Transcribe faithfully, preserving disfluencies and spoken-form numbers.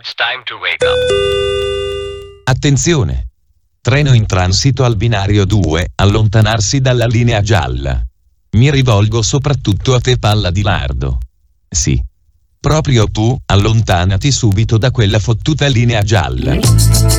It's time to wake up. Attenzione! Treno in transito al binario due, allontanarsi dalla linea gialla. Mi rivolgo soprattutto a te, palla di lardo. Sì. Proprio tu, allontanati subito da quella fottuta linea gialla.